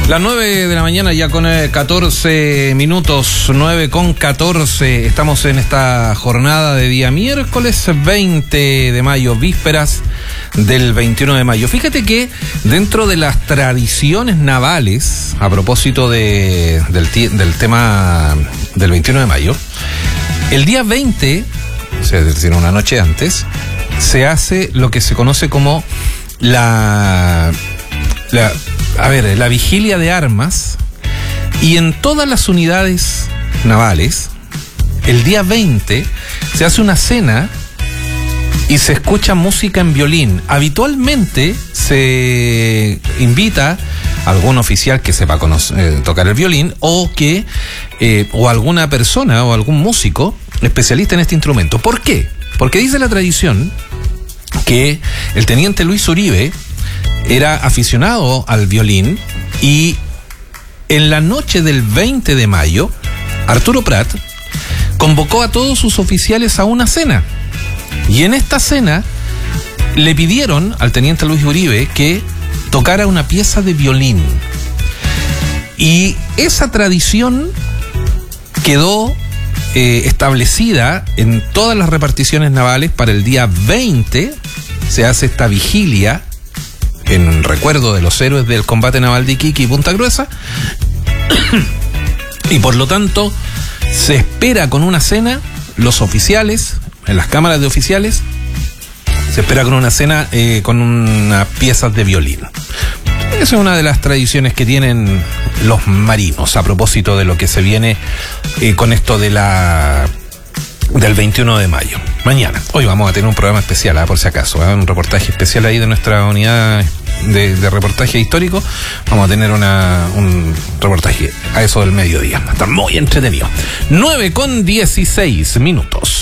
Las 9 de la mañana ya con 14 minutos, 9 con 14. Estamos en esta jornada de día miércoles 20 de mayo, vísperas del 21 de mayo. Fíjate que dentro de las tradiciones navales, a propósito del tema del 21 de mayo, el día 20, o sea, es decir, una noche antes, se hace lo que se conoce como la vigilia de armas, y en todas las unidades navales el día 20 se hace una cena y se escucha música en violín. Habitualmente se invita a algún oficial que sepa tocar el violín o alguna persona o algún músico especialista en este instrumento. ¿Por qué? Porque dice la tradición que el teniente Luis Uribe era aficionado al violín, y en la noche del 20 de mayo Arturo Prat convocó a todos sus oficiales a una cena, y en esta cena le pidieron al teniente Luis Uribe que tocara una pieza de violín, y esa tradición quedó establecida en todas las reparticiones navales. Para el día 20 se hace esta vigilia en recuerdo de los héroes del combate naval de Iquique y Punta Gruesa, y por lo tanto se espera con una cena, los oficiales, en las cámaras de oficiales, se espera con una cena con unas piezas de violín. Esa es una de las tradiciones que tienen los marinos a propósito de lo que se viene con esto del 21 de mayo. Mañana, hoy vamos a tener un programa especial, por si acaso, un reportaje especial ahí de nuestra unidad de reportaje histórico. Vamos a tener un reportaje a eso del mediodía. Va a estar muy entretenido. 9 con 16 minutos.